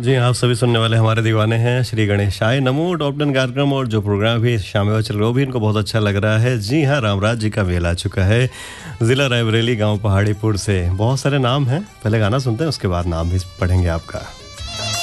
जी हाँ, आप सभी सुनने वाले हमारे दीवाने हैं श्री गणेशाय नमो टॉप 10 कार्यक्रम और जो प्रोग्राम भी शाम चल रहा है वो भी इनको बहुत अच्छा लग रहा है। जी हाँ, रामराज जी का मेल आ चुका है। ज़िला रायबरेली गांव पहाड़ीपुर से बहुत सारे नाम हैं। पहले गाना सुनते हैं उसके बाद नाम भी पढ़ेंगे आपका।